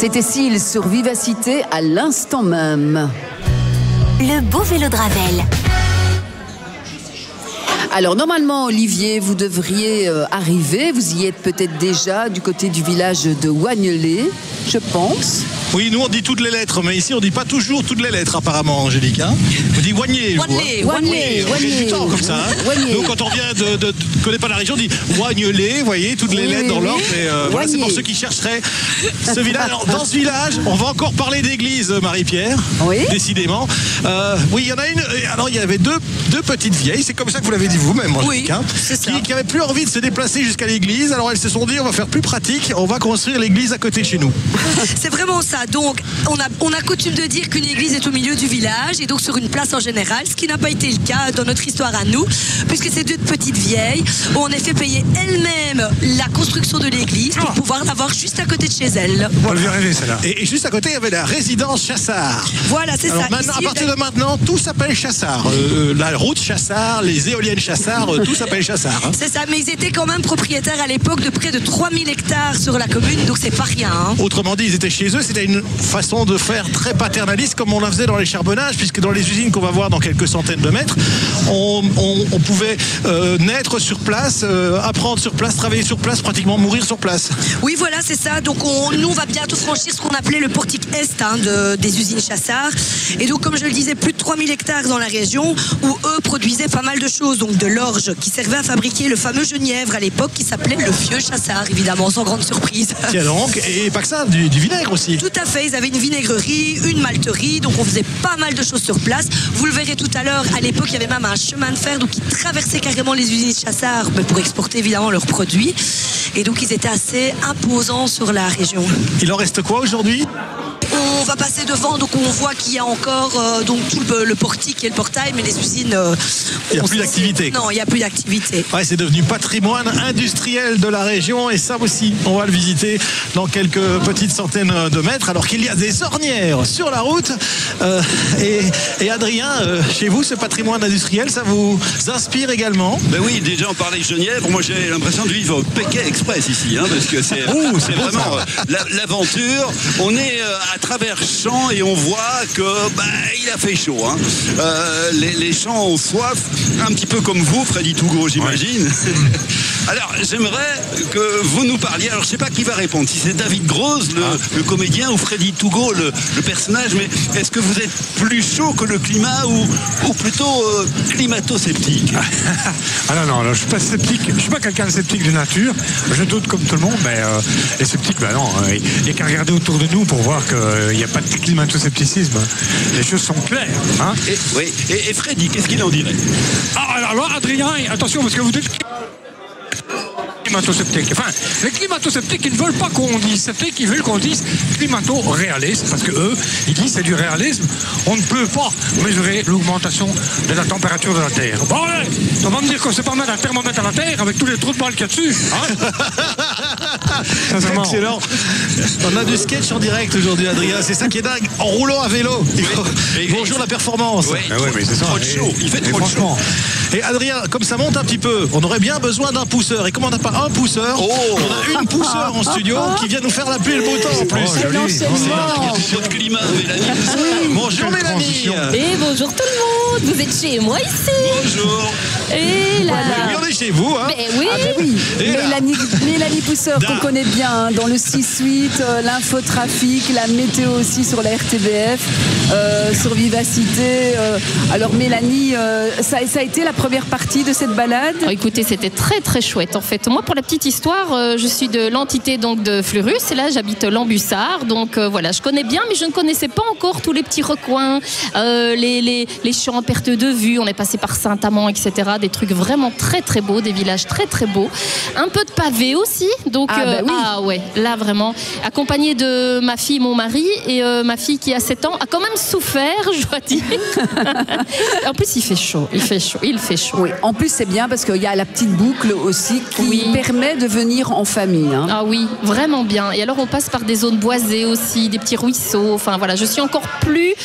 C'était Seal sur Vivacité à l'instant même. Le beau vélo de Ravel. Alors normalement, Olivier, vous devriez arriver. Vous y êtes peut-être déjà du côté du village de Wagnelet, je pense. Oui, nous on dit toutes les lettres, mais ici on dit pas toujours toutes les lettres apparemment, Angélique. Hein, vous dites Wagnelet. Wagnelet. On gagne du temps comme ça. Hein. Nous quand on vient de connaît pas la région, on dit Wagnelet, vous voyez, toutes les lettres dans l'ordre. Voilà, c'est pour ceux qui chercheraient ce village. Alors dans ce village, on va encore parler d'église, Marie-Pierre. Oui. Décidément. Oui, il y en a une. Alors il y avait deux petites vieilles, c'est comme ça que vous l'avez dit vous-même, Angélique. Oui, hein, c'est ça. qui avaient plus envie de se déplacer jusqu'à l'église. Alors elles se sont dit, on va faire plus pratique, on va construire l'église à côté de chez nous. C'est vraiment ça. Donc, on a coutume de dire qu'une église est au milieu du village et donc sur une place en général, ce qui n'a pas été le cas dans notre histoire à nous, puisque ces deux petites vieilles ont en effet payé elles-mêmes la construction de l'église pour pouvoir l'avoir juste à côté de chez elles. Voilà. Et juste à côté, il y avait la résidence Chassard. Voilà, c'est ça. Maintenant, à partir de maintenant, tout s'appelle Chassard. La route Chassard, les éoliennes Chassard, tout s'appelle Chassard. Hein. C'est ça, mais ils étaient quand même propriétaires à l'époque de près de 3000 hectares sur la commune, donc c'est pas rien. Hein. Autrement dit, ils étaient chez eux, c'était une façon de faire très paternaliste comme on la faisait dans les charbonnages, puisque dans les usines qu'on va voir dans quelques centaines de mètres, on pouvait naître sur place, apprendre sur place, travailler sur place, pratiquement mourir sur place. Oui, voilà, c'est ça. Donc nous, on va bientôt franchir ce qu'on appelait le portique Est des usines Chassard. Et donc, comme je le disais, plus de 3000 hectares dans la région où eux produisaient pas mal de choses. Donc de l'orge qui servait à fabriquer le fameux genièvre à l'époque qui s'appelait le vieux Chassard, évidemment, sans grande surprise. Tiens donc, et pas que ça, du vinaigre aussi. Tout à fait, ils avaient une vinaigrerie, une malterie, donc on faisait pas mal de choses sur place. Vous le verrez tout à l'heure, à l'époque, il y avait même un chemin de fer, donc ils traversaient carrément les usines Chassard pour exporter évidemment leurs produits. Et donc ils étaient assez imposants sur la région. Il en reste quoi aujourd'hui ? On va passer devant, donc on voit qu'il y a encore donc tout le portique et le portail, mais les usines... il n'y a plus d'activité. Non, il n'y a plus d'activité. Ouais, c'est devenu patrimoine industriel de la région et ça aussi, on va le visiter dans quelques petites centaines de mètres, alors qu'il y a des ornières sur la route. Et Adrien, chez vous, ce patrimoine industriel, ça vous inspire également ? Ben oui, déjà on parlait de Genièvre, moi j'ai l'impression de vivre Pékin Express ici, hein, parce que c'est vraiment l'aventure. On est à travers champs et on voit que il a fait chaud. Hein. Les champs ont soif, un petit peu comme vous, Freddy Tougault, j'imagine. Ouais. Alors j'aimerais que vous nous parliez. Alors je sais pas qui va répondre, si c'est David Grosse, le comédien, ou Freddy Tougault, le personnage. Mais est-ce que vous êtes plus chaud que le climat ou plutôt climato-sceptique? Non, je suis pas sceptique. Je suis pas quelqu'un de sceptique de nature. Je doute comme tout le monde, mais les sceptiques, non. Il n'y a qu'à regarder autour de nous pour voir qu'il n'y a pas de climato-scepticisme. Les choses sont claires. Hein. Et Freddy, qu'est-ce qu'il en dirait? Alors Adrien, attention, parce que vous dites... climato-sceptiques. Enfin, les climato-sceptiques, ils ne veulent pas qu'on dise sceptique, ils veulent qu'on dise climato-réaliste, parce que eux, ils disent c'est du réalisme. On ne peut pas mesurer l'augmentation de la température de la Terre. Bon, allez, on va me dire qu'on ne sait pas mettre un thermomètre à la Terre avec tous les trous de balles qu'il y a dessus. Hein. Excellent. On a du sketch en direct aujourd'hui, Adrien. C'est ça qui est dingue. En roulant à vélo. Bonjour la performance. Oui, mais c'est ça. Trop de chaud. Il fait trop de chaud. Et Adrien, comme ça monte un petit peu, on aurait bien besoin d'un pousseur. Et comme on n'a pas un pousseur, on a une pousseur en studio qui vient nous faire la pluie et le beau temps en plus. C'est votre climat, Mélanie. Bonjour Mélanie. Et bonjour tout le monde. Vous êtes chez moi ici. Bonjour. Et là. Oui, on est chez vous. Hein. Oui. Mélanie Pousseur, qu'on connaît bien hein, dans le 6-8, l'infotrafic, la météo aussi sur la RTBF, sur Vivacité. Alors Mélanie, ça a été la première partie de cette balade. Alors, écoutez, c'était très très chouette en fait. Moi, pour la petite histoire, je suis de l'entité donc de Fleurus et là j'habite Lambussard. Donc voilà, je connais bien, mais je ne connaissais pas encore tous les petits recoins, les champs à perte de vue. On est passé par Saint-Amand, etc. Des trucs vraiment très très beaux, des villages très très beaux. Un peu de pavés aussi. Donc là vraiment, accompagnée de ma fille, mon mari et ma fille qui a 7 ans, a quand même souffert, je dois dire. En plus, il fait chaud. Oui, en plus c'est bien parce qu'il y a la petite boucle aussi qui permet de venir en famille. Hein. Ah oui, vraiment bien. Et alors on passe par des zones boisées aussi, des petits ruisseaux. Enfin voilà, je suis encore plus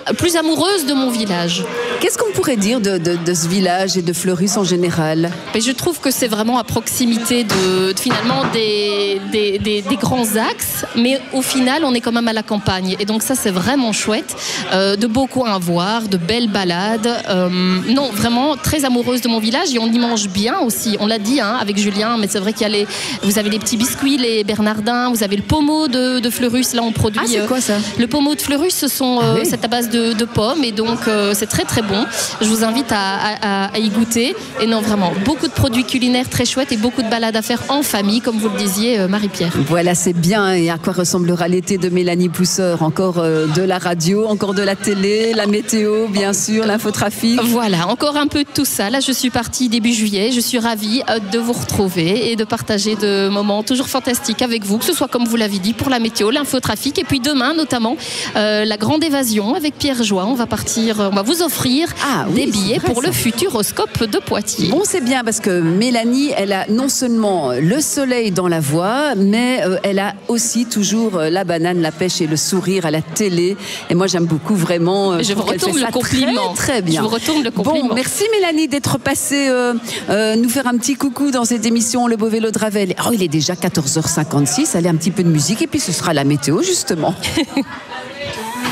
plus amoureuse de mon village. Qu'est-ce qu'on pourrait dire de ce village et de Fleurus en général? Mais je trouve que c'est vraiment à proximité finalement des grands axes, mais au final on est quand même à la campagne et donc ça c'est vraiment chouette, de beaux coins à voir, de belles balades, non vraiment très amoureuse de mon village et on y mange bien aussi, on l'a dit avec Julien, mais c'est vrai qu'il y a vous avez des petits biscuits, les Bernardins, vous avez le pommeau de Fleurus, là on produit. Ah c'est quoi ça? Le pommeau de Fleurus, c'est à base de pommes et donc c'est très très bon, je vous invite à y goûter et non vraiment, beaucoup de produits culinaires très chouettes et beaucoup de balades à faire en famille comme vous le disiez Marie-Pierre. Voilà c'est bien, et à quoi ressemblera l'été de Mélanie Pousseur? Encore de la radio, encore de la télé, la météo bien sûr, l'infotrafic. Voilà, encore un peu de tout ça. Là je suis partie début juillet, je suis ravie de vous retrouver et de partager de moments toujours fantastiques avec vous, que ce soit comme vous l'avez dit pour la météo, l'infotrafic et puis demain notamment la grande évasion avec Pierre Joie. On va vous offrir des billets pour le Futuroscope de Poitiers. Bon c'est bien parce que Mélanie elle a non seulement le soleil dans la voix mais elle a aussi toujours la banane, la pêche et le sourire à la télé et moi j'aime beaucoup vraiment. Je vous retourne le compliment. Très bien. Je vous retourne le compliment. Bon, merci Mélanie d'être passée nous faire un petit coucou dans cette émission Le Beau Vélo de Ravel. Oh, il est déjà 14h56, allez un petit peu de musique et puis ce sera la météo justement.